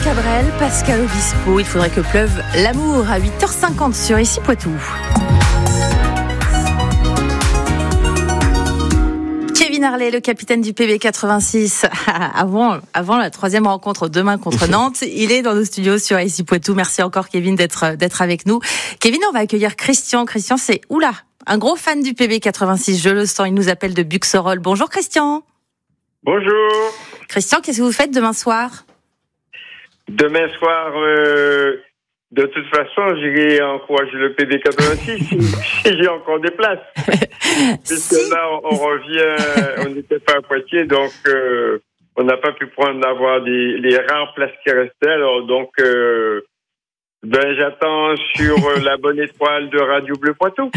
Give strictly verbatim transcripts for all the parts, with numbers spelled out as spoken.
Cabrel, Pascal Obispo, il faudrait que pleuve l'amour à huit heures cinquante sur Ici Poitou. Kevin Harley, le capitaine du P B quatre-vingt-six, avant, avant la troisième rencontre demain contre Nantes, il est dans nos studios sur Ici Poitou. Merci encore Kevin d'être, d'être avec nous. Kevin, on va accueillir Christian. Christian, c'est oula, un gros fan du P B quatre-vingt-six, je le sens, il nous appelle de Buxerolles. Bonjour Christian. Bonjour. Christian, qu'est-ce que vous faites demain soir ? Demain soir, euh, de toute façon, j'irai encourager le P B quatre-vingt-six si, si j'ai encore des places. Puisque si. là, on, on revient, on n'était pas à Poitiers, donc euh, on n'a pas pu prendre d'avoir des, les rares places qui restaient. Alors donc, euh, ben j'attends sur la bonne étoile de Radio Bleu Poitou.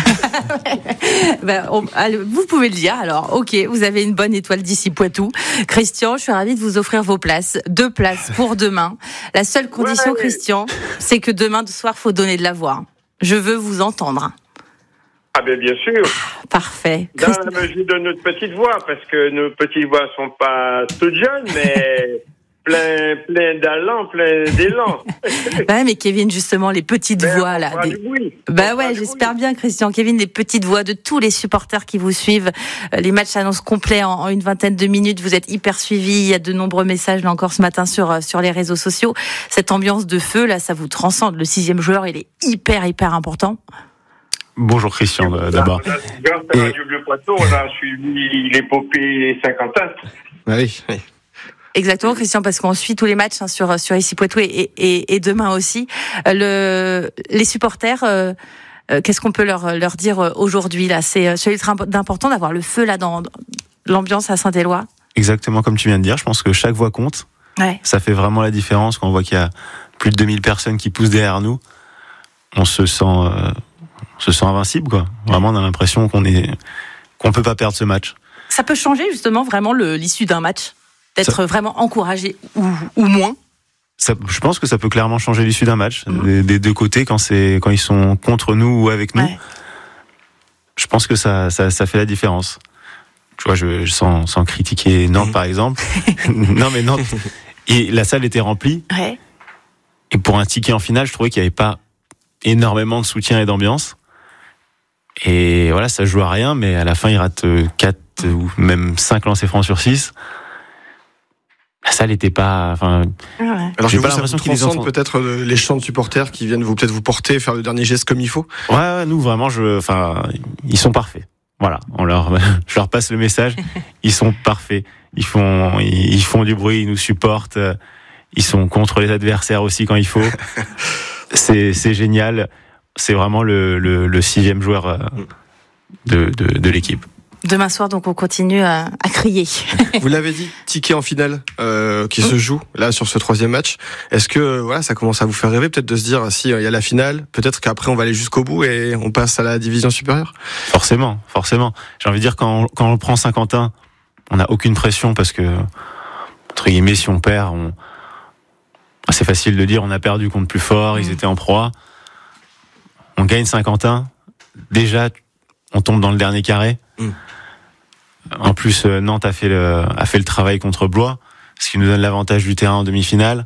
ben, on, allez, vous pouvez le dire. Alors, ok, vous avez une bonne étoile d'Ici Poitou. Christian, je suis ravie de vous offrir vos places, deux places pour demain. La seule condition, ouais. Christian, c'est que demain soir, faut donner de la voix. Je veux vous entendre. Ah ben bien sûr. Parfait. Dans Christ... la mesure de notre petite voix, parce que nos petites voix sont pas toutes jeunes, mais plein, plein d'allant, plein d'élan. Ouais, mais Kevin, justement, les petites mais voix là. Des... Bah ouais, j'espère bien, Christian. Kevin, les petites voix de tous les supporters qui vous suivent. Les matchs s'annoncent complets en, en une vingtaine de minutes. Vous êtes hyper suivis. Il y a de nombreux messages là encore ce matin sur sur les réseaux sociaux. Cette ambiance de feu là, ça vous transcende. Le sixième joueur, il est hyper hyper important. Bonjour Christian, d'abord. Grâce à Radio Bleu Poitou, on a suivi l'épopée Saint-Quentin. Oui, oui. Exactement, Christian, parce qu'on suit tous les matchs hein, sur sur Ici Poitou et, et, et demain aussi. Le, les supporters, euh, euh, qu'est-ce qu'on peut leur leur dire aujourd'hui là ? C'est, c'est ultra important d'avoir le feu là dans, dans l'ambiance à Saint-Éloi. Exactement comme tu viens de dire. Je pense que chaque voix compte. Ouais. Ça fait vraiment la différence quand on voit qu'il y a plus de deux mille personnes qui poussent derrière nous. On se sent euh, on se sent invincible, quoi. Vraiment, on a l'impression qu'on est qu'on peut pas perdre ce match. Ça peut changer justement vraiment le, l'issue d'un match, d'être ça, vraiment encouragé ou, ou moins. Ça, je pense que ça peut clairement changer l'issue d'un match, mmh. des, des deux côtés, quand c'est quand ils sont contre nous ou avec nous. Ouais. Je pense que ça, ça ça fait la différence. Tu vois, je, je sans, sans critiquer Nantes mmh. par exemple. Non mais Nantes, et la salle était remplie. Ouais. Et pour un ticket en finale, je trouvais qu'il y avait pas énormément de soutien et d'ambiance. Et voilà, ça joue à rien, mais à la fin, il rate quatre ou même cinq lancers francs sur six. La salle n'était pas. Enfin, ouais. Alors, j'ai pas l'impression qu'ils entendent peut-être les chants de supporters qui viennent vous peut-être vous porter, faire le dernier geste comme il faut. Ouais, ouais nous vraiment, je, enfin, ils sont parfaits. Voilà, on leur, je leur passe le message. Ils sont parfaits. Ils font, ils font du bruit, ils nous supportent. Ils sont contre les adversaires aussi quand il faut. C'est, c'est génial. C'est vraiment le, le, le sixième joueur de, de, de l'équipe. Demain soir, donc, on continue à, à crier. Vous l'avez dit, ticket en finale euh, qui mmh. se joue là sur ce troisième match. Est-ce que voilà, ça commence à vous faire rêver peut-être de se dire si il y a la finale, peut-être qu'après on va aller jusqu'au bout et on passe à la division supérieure ? Forcément, forcément. J'ai envie de dire quand on, quand on prend Saint-Quentin, on n'a aucune pression parce que entre guillemets, si on perd, on... c'est facile de dire on a perdu contre plus fort, mmh. ils étaient en proie. On gagne Saint-Quentin, déjà on tombe dans le dernier carré. Mmh. En plus, Nantes a fait le a fait le travail contre Blois, ce qui nous donne l'avantage du terrain en demi-finale.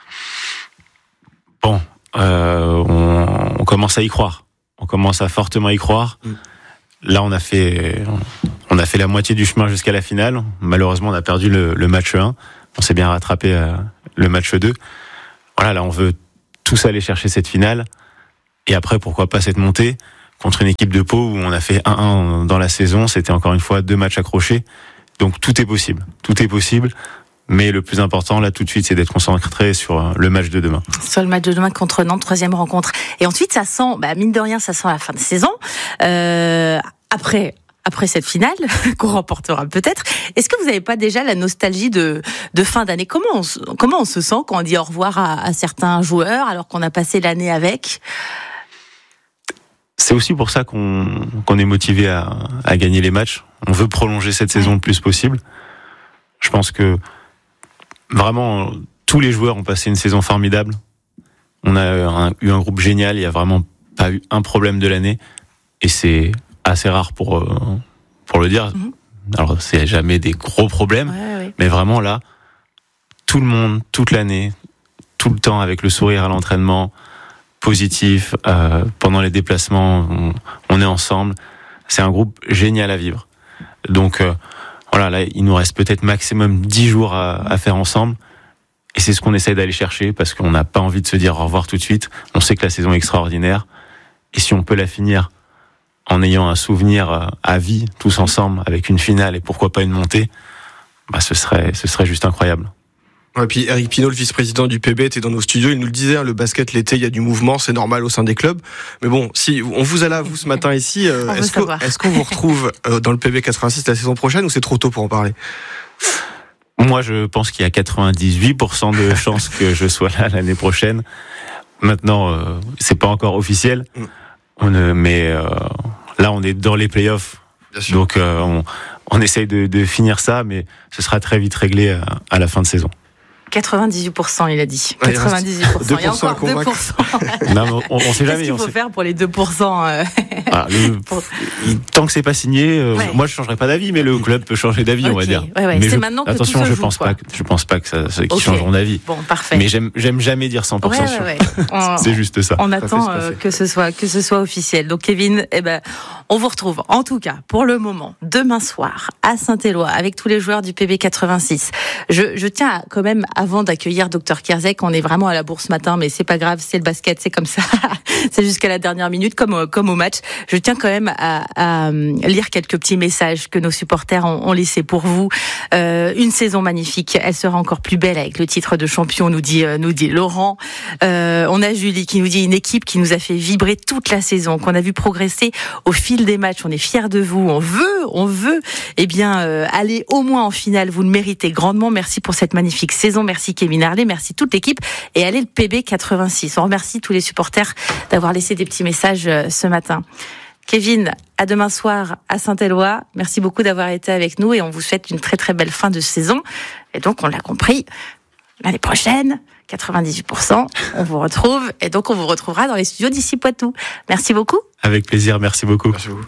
Bon, euh, on, on commence à y croire. On commence à fortement y croire. Mmh. Là, on a fait on a fait la moitié du chemin jusqu'à la finale. Malheureusement, on a perdu le, le match un. On s'est bien rattrapé euh, le match deux. Voilà, là, on veut tous aller chercher cette finale. Et après, pourquoi pas cette montée contre une équipe de Pau où on a fait un un dans la saison. C'était encore une fois deux matchs accrochés. Donc tout est possible. Tout est possible. Mais le plus important, là, tout de suite, c'est d'être concentré sur le match de demain. Sur le match de demain contre Nantes, troisième rencontre. Et ensuite, ça sent, bah, mine de rien, ça sent la fin de saison. Euh, après... Après cette finale, qu'on remportera peut-être, est-ce que vous n'avez pas déjà la nostalgie de, de fin d'année ? Comment on, comment on se sent quand on dit au revoir à, à certains joueurs alors qu'on a passé l'année avec ? C'est aussi pour ça qu'on, qu'on est motivé à, à gagner les matchs. On veut prolonger cette saison le plus possible. Je pense que vraiment, tous les joueurs ont passé une saison formidable. On a un, eu un groupe génial, il n'y a vraiment pas eu un problème de l'année. Et c'est assez rare pour pour le dire. Mmh. Alors c'est jamais des gros problèmes, ouais, ouais. Mais vraiment là, tout le monde, toute l'année, tout le temps avec le sourire à l'entraînement, positif. Euh, pendant les déplacements, on, on est ensemble. C'est un groupe génial à vivre. Donc euh, voilà, là, il nous reste peut-être maximum dix jours à, à faire ensemble. Et c'est ce qu'on essaie d'aller chercher parce qu'on n'a pas envie de se dire au revoir tout de suite. On sait que la saison est extraordinaire. Et si on peut la finir en ayant un souvenir à vie, tous ensemble, avec une finale et pourquoi pas une montée, bah ce serait, ce serait juste incroyable. Et puis Eric Pinault, le vice-président du P B, était dans nos studios, il nous le disait, hein, le basket l'été, il y a du mouvement, c'est normal au sein des clubs. Mais bon, si on vous a là, vous, ce matin ici, euh, est-ce, que, est-ce qu'on vous retrouve euh, dans le P B quatre-vingt-six la saison prochaine ou c'est trop tôt pour en parler ? Moi, je pense qu'il y a quatre-vingt-dix-huit pour cent de chances que je sois là l'année prochaine. Maintenant, euh, c'est pas encore officiel, mm. on, euh, mais euh, là, on est dans les playoffs. Donc, euh, on, on essaye de, de finir ça, mais ce sera très vite réglé à, à la fin de saison. quatre-vingt-dix-huit pour cent, il a dit. quatre-vingt-dix-huit pour cent. Il y a encore deux pour cent. Non, on, on sait jamais. Qu'est-ce qu'il faut sait... faire pour les deux pour cent euh... ah, le... pour... Tant que c'est pas signé, euh, ouais. moi je changerai pas d'avis, mais le club peut changer d'avis, okay. on va dire. Ouais, ouais. Mais c'est je... maintenant que attention, tout se je joue, pense quoi. pas, que, je pense pas que ça, qu'ils okay. changeront d'avis. Bon, parfait. Mais j'aime, j'aime jamais dire cent pour cent ouais, sûr. Ouais, ouais. On... c'est juste ça. On attend ça euh, que ce soit que ce soit officiel. Donc Kevin, eh ben, on vous retrouve en tout cas pour le moment demain soir à Saint-Éloi avec tous les joueurs du P B quatre-vingt-six. Je, je tiens à, quand même avant d'accueillir Docteur Kierzek, on est vraiment à la bourre ce matin, mais c'est pas grave, c'est le basket, c'est comme ça. C'est jusqu'à la dernière minute, comme au, comme au match. Je tiens quand même à, à lire quelques petits messages que nos supporters ont, ont laissés pour vous. Euh, une saison magnifique, elle sera encore plus belle avec le titre de champion, nous dit euh, nous dit Laurent. Euh, on a Julie qui nous dit une équipe qui nous a fait vibrer toute la saison, qu'on a vu progresser au fil des matchs. On est fiers de vous, on veut, on veut, eh bien euh, aller au moins en finale. Vous le méritez grandement. Merci pour cette magnifique saison. Merci Kevin Harley, merci toute l'équipe. Et allez le P B quatre-vingt-six. On remercie tous les supporters d'avoir laissé des petits messages ce matin. Kevin, à demain soir à Saint-Éloi. Merci beaucoup d'avoir été avec nous et on vous souhaite une très très belle fin de saison. Et donc, on l'a compris, l'année prochaine, quatre-vingt-dix-huit pour cent, on vous retrouve et donc on vous retrouvera dans les studios d'ici Poitou. Merci beaucoup. Avec plaisir, merci beaucoup. Merci beaucoup.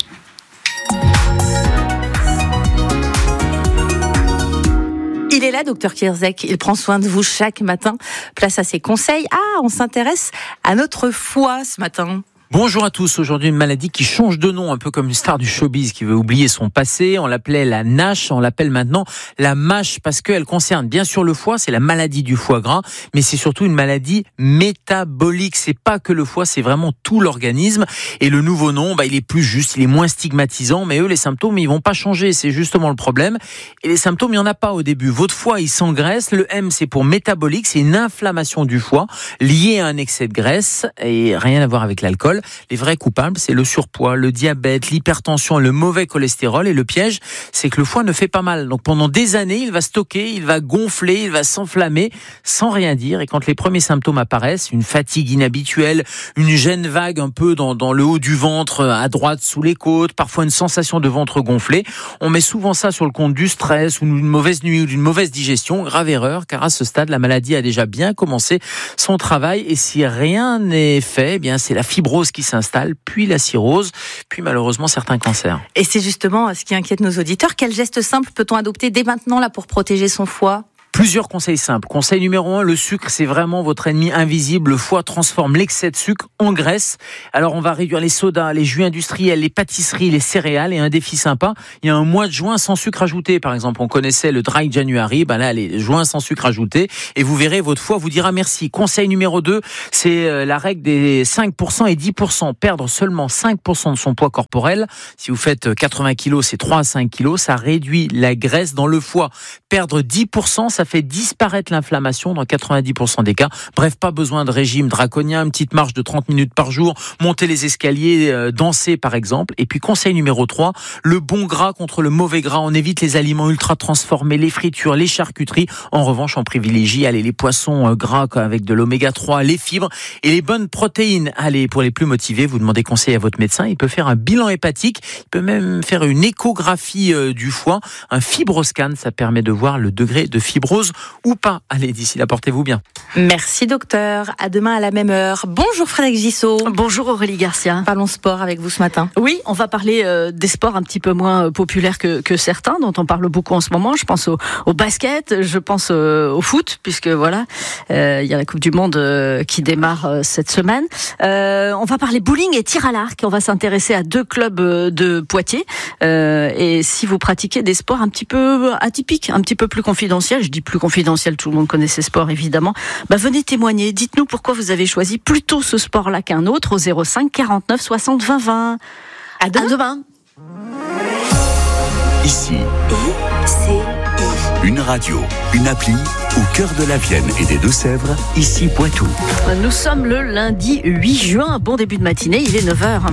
Il est là, Docteur Kierzek. Il prend soin de vous chaque matin. Place à ses conseils. Ah, on s'intéresse à notre foie ce matin. Bonjour à tous. Aujourd'hui, une maladie qui change de nom, un peu comme une star du showbiz qui veut oublier son passé. On l'appelait la NASH, on l'appelle maintenant la MASH parce qu'elle concerne bien sûr le foie, c'est la maladie du foie gras, mais c'est surtout une maladie métabolique. C'est pas que le foie, c'est vraiment tout l'organisme. Et le nouveau nom, bah, il est plus juste, il est moins stigmatisant, mais eux, les symptômes, ils vont pas changer. C'est justement le problème. Et les symptômes, il y en a pas au début. Votre foie, il s'engraisse. Le M, c'est pour métabolique, c'est une inflammation du foie liée à un excès de graisse et rien à voir avec l'alcool. Les vrais coupables, c'est le surpoids, le diabète, l'hypertension, le mauvais cholestérol. Et le piège, c'est que le foie ne fait pas mal. Donc pendant des années, il va stocker, il va gonfler, il va s'enflammer sans rien dire. Et quand les premiers symptômes apparaissent, une fatigue inhabituelle, une gêne vague un peu dans, dans le haut du ventre, à droite, sous les côtes, parfois une sensation de ventre gonflé, on met souvent ça sur le compte du stress ou d'une mauvaise nuit ou d'une mauvaise digestion. Grave erreur, car à ce stade, la maladie a déjà bien commencé son travail. Et si rien n'est fait, eh bien c'est la fibrose qui s'installe, puis la cirrhose, puis malheureusement certains cancers. Et c'est justement ce qui inquiète nos auditeurs. Quel geste simple peut-on adopter dès maintenant là pour protéger son foie ? Plusieurs conseils simples. Conseil numéro un, le sucre, c'est vraiment votre ennemi invisible. Le foie transforme l'excès de sucre en graisse. Alors, on va réduire les sodas, les jus industriels, les pâtisseries, les céréales. Et un défi sympa, il y a un mois de juin sans sucre ajouté. Par exemple, on connaissait le Dry January. Ben là, les juin sans sucre ajouté. Et vous verrez, votre foie vous dira merci. Conseil numéro deux, c'est la règle des cinq pour cent et dix pour cent. Perdre seulement cinq pour cent de son poids corporel. Si vous faites quatre-vingts kilos, c'est trois à cinq kilos. Ça réduit la graisse dans le foie. Perdre dix pour cent, ça fait disparaître l'inflammation dans quatre-vingt-dix pour cent des cas. Bref, pas besoin de régime draconien, une petite marche de trente minutes par jour, monter les escaliers, euh, danser par exemple. Et puis conseil numéro trois, le bon gras contre le mauvais gras. On évite les aliments ultra transformés, les fritures, les charcuteries. En revanche, on privilégie allez, les poissons euh, gras avec de l'oméga trois, les fibres et les bonnes protéines. Allez, pour les plus motivés, vous demandez conseil à votre médecin. Il peut faire un bilan hépatique, il peut même faire une échographie euh, du foie, un fibroscan, ça permet de voir le degré de fibrose rose ou pas. Allez, d'ici là, portez-vous bien. Merci docteur, à demain à la même heure. Bonjour Frédéric Gissot. Bonjour Aurélie Garcia. Parlons sport avec vous ce matin. Oui, on va parler euh, des sports un petit peu moins populaires que, que certains, dont on parle beaucoup en ce moment. Je pense au, au basket, je pense euh, au foot, puisque voilà, euh, il y a la Coupe du Monde euh, qui démarre euh, cette semaine. Euh, on va parler bowling et tir à l'arc. On va s'intéresser à deux clubs de Poitiers. Euh, et si vous pratiquez des sports un petit peu atypiques, un petit peu plus confidentiels, je dis plus confidentiels, tout le monde connaît ces sports évidemment, bah venez témoigner. Dites-nous pourquoi vous avez choisi plutôt ce sport-là qu'un autre au zéro cinq quarante-neuf soixante vingt vingt. À demain. À demain. Ici, I C I. Une radio, une appli au cœur de la Vienne et des Deux-Sèvres, ici Poitou. Nous sommes le lundi huit juin, bon début de matinée, il est neuf heures.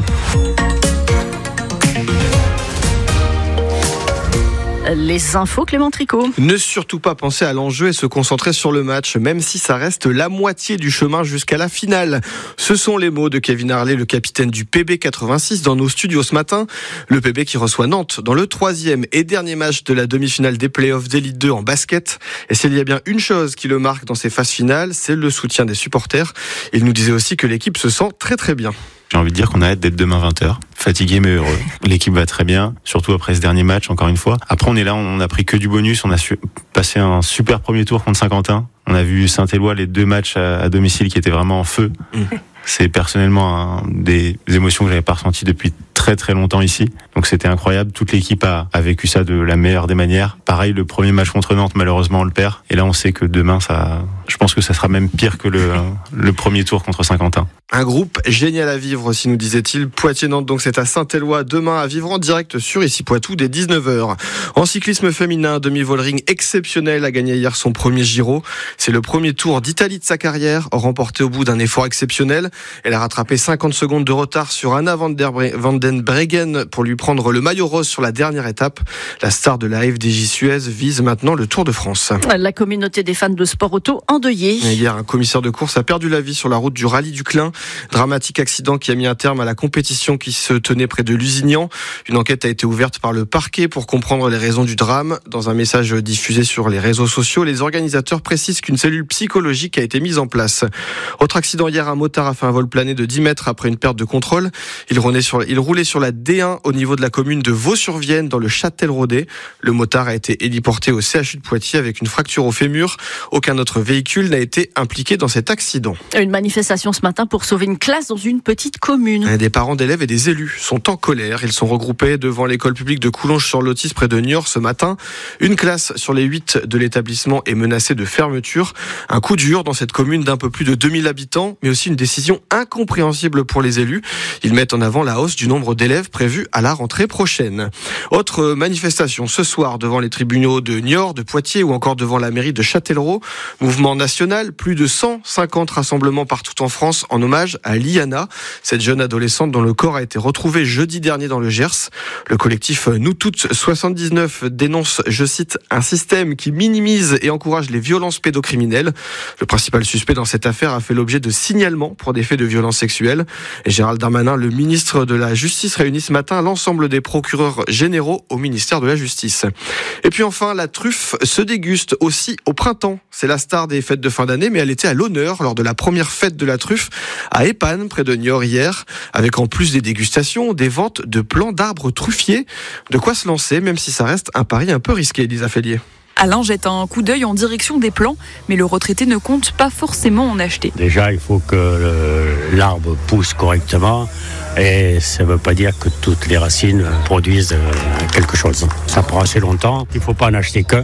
Les infos, Clément Tricot. Ne surtout pas penser à l'enjeu et se concentrer sur le match, même si ça reste la moitié du chemin jusqu'à la finale. Ce sont les mots de Kevin Harley, le capitaine du P B quatre-vingt-six, dans nos studios ce matin. Le P B qui reçoit Nantes dans le troisième et dernier match de la demi-finale des playoffs d'Élite deux en basket. Et s'il y a bien une chose qui le marque dans ces phases finales, c'est le soutien des supporters. Il nous disait aussi que l'équipe se sent très très bien. J'ai envie de dire qu'on a hâte d'être demain vingt heures. Fatigué mais heureux. L'équipe va très bien, surtout après ce dernier match, encore une fois. Après, on est là, on a pris que du bonus. On a su- passé un super premier tour contre Saint-Quentin. On a vu Saint-Éloi, les deux matchs à, à domicile qui étaient vraiment en feu. Mmh. C'est personnellement un des émotions que j'avais pas ressenties depuis très très longtemps ici. Donc c'était incroyable. Toute l'équipe a, a vécu ça de la meilleure des manières. Pareil, le premier match contre Nantes, malheureusement, on le perd. Et là, on sait que demain, ça, je pense que ça sera même pire que le, le premier tour contre Saint-Quentin. Un groupe génial à vivre aussi, nous disait-il. Poitiers-Nantes, donc c'est à Saint-Éloi demain à vivre en direct sur Ici Poitou dès dix-neuf heures. En cyclisme féminin, demi-vollering exceptionnel a gagné hier son premier Giro. C'est le premier tour d'Italie de sa carrière, remporté au bout d'un effort exceptionnel. Elle a rattrapé cinquante secondes de retard sur Anna van den Breggen pour lui prendre le maillot rose sur la dernière étape. La star de la F D J Suez vise maintenant le Tour de France. La communauté des fans de sport auto endeuillée. Hier, un commissaire de course a perdu la vie sur la route du rallye du Clin. Dramatique accident qui a mis un terme à la compétition qui se tenait près de Lusignan. Une enquête a été ouverte par le parquet pour comprendre les raisons du drame. Dans un message diffusé sur les réseaux sociaux, les organisateurs précisent qu'une cellule psychologique a été mise en place. Autre accident hier, un motard a fait un vol plané de dix mètres après une perte de contrôle. Il roulait sur, il roulait sur la D un au niveau de la commune de Vaux-sur-Vienne dans le Châtel-Rodet. Le motard a été héliporté au C H U de Poitiers avec une fracture au fémur. Aucun autre véhicule n'a été impliqué dans cet accident. Une manifestation ce matin pour sauver une classe dans une petite commune. Des parents d'élèves et des élus sont en colère. Ils sont regroupés devant l'école publique de Coulonges-sur-Lotis près de Niort ce matin. Une classe sur les huit de l'établissement est menacée de fermeture. Un coup dur dans cette commune d'un peu plus de deux mille habitants, mais aussi une décision incompréhensible pour les élus. Ils mettent en avant la hausse du nombre d'élèves prévus à la rentrée prochaine. Autre manifestation ce soir devant les tribunaux de Niort, de Poitiers ou encore devant la mairie de Châtellerault. Mouvement national, plus de cent cinquante rassemblements partout en France en hommage à Liana, cette jeune adolescente dont le corps a été retrouvé jeudi dernier dans le Gers. Le collectif Nous Toutes soixante-dix-neuf dénonce, je cite, un système qui minimise et encourage les violences pédocriminelles. Le principal suspect dans cette affaire a fait l'objet de signalements pour des faits de violences sexuelles. Et Gérald Darmanin, le ministre de la Justice, réunit ce matin l'ensemble des procureurs généraux au ministère de la Justice. Et puis enfin, la truffe se déguste aussi au printemps. C'est la star des fêtes de fin d'année, mais elle était à l'honneur lors de la première fête de la truffe à Épanne, près de Niort hier, avec en plus des dégustations, des ventes de plants d'arbres truffiers. De quoi se lancer, même si ça reste un pari un peu risqué, Lisa Fellier. Alain jette un coup d'œil en direction des plants, mais le retraité ne compte pas forcément en acheter. Déjà, il faut que le, l'arbre pousse correctement. Et ça ne veut pas dire que toutes les racines produisent quelque chose. Ça prend assez longtemps, il ne faut pas en acheter qu'un.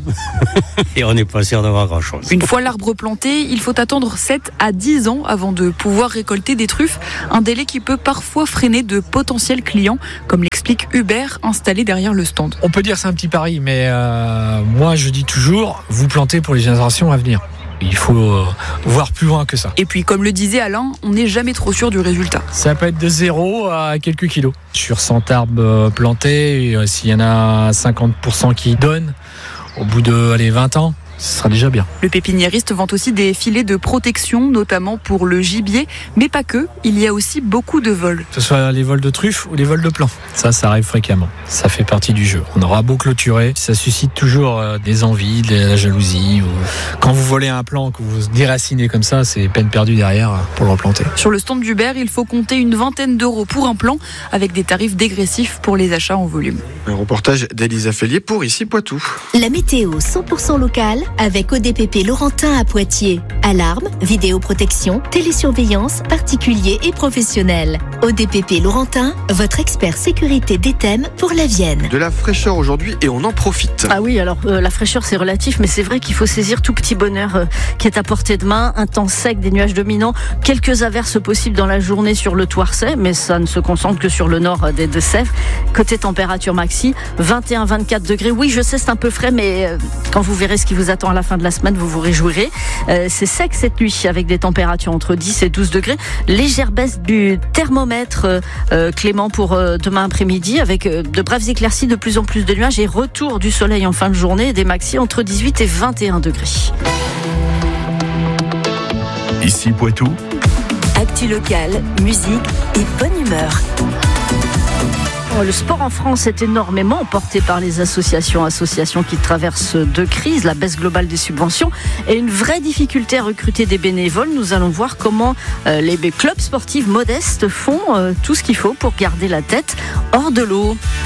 Et on n'est pas sûr d'avoir grand-chose. Une fois l'arbre planté, il faut attendre sept à dix ans avant de pouvoir récolter des truffes. Un délai qui peut parfois freiner de potentiels clients, comme l'explique Hubert, installé derrière le stand. On peut dire que c'est un petit pari, mais euh, moi je dis toujours, vous plantez pour les générations à venir. Il faut euh, voir plus loin que ça. Et puis, comme le disait Alain, on n'est jamais trop sûr du résultat. Ça peut être de zéro à quelques kilos. Sur cent arbres euh, plantés, euh, s'il y en a cinquante pour cent qui donnent, au bout de allez, vingt ans, ce sera déjà bien. Le pépiniériste vend aussi des filets de protection, notamment pour le gibier, mais pas que. Il y a aussi beaucoup de vols. Que ce soit les vols de truffes ou les vols de plans. Ça, ça arrive fréquemment. Ça fait partie du jeu. On aura beau clôturer, ça suscite toujours des envies, de la jalousie. Quand vous volez un plan, que vous déracinez comme ça, c'est peine perdue derrière pour le replanter. Sur le stand d'Hubert, il faut compter une vingtaine d'euros pour un plan, avec des tarifs dégressifs pour les achats en volume. Un reportage d'Elisa Fellier pour Ici Poitou. La météo cent pour cent locale avec O D P P Laurentin à Poitiers. Alarme, vidéoprotection, télésurveillance, particuliers et professionnels. O D P P Laurentin, votre expert sécurité des thèmes pour la Vienne. De la fraîcheur aujourd'hui et on en profite. Ah oui, alors euh, la fraîcheur c'est relatif, mais c'est vrai qu'il faut saisir tout petit bonheur euh, qui est à portée de main. Un temps sec, des nuages dominants, quelques averses possibles dans la journée sur le Touarçais, mais ça ne se concentre que sur le nord des Deux-Sèvres. Côté température maxi, vingt et un à vingt-quatre degrés. Oui, je sais, c'est un peu frais, mais euh, quand vous verrez ce qui vous attend à la fin de la semaine, vous vous réjouirez. Euh, c'est sec cette nuit avec des températures entre dix et douze degrés. Légère baisse du thermomètre, euh, euh, Clément, pour euh, demain après-midi, avec euh, de brèves éclaircies, de plus en plus de nuages et retour du soleil en fin de journée, des maxi entre dix-huit et vingt et un degrés. Ici Poitou. Actu locale, musique et bonne humeur. Le sport en France est énormément porté par les associations, associations qui traversent deux crises, la baisse globale des subventions et une vraie difficulté à recruter des bénévoles. Nous allons voir comment les clubs sportifs modestes font tout ce qu'il faut pour garder la tête hors de l'eau.